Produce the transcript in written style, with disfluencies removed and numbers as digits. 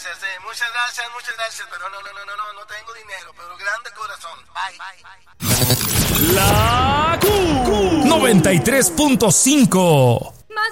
muchas gracias, pero no tengo dinero, pero grande corazón. Bye. La Q 93.5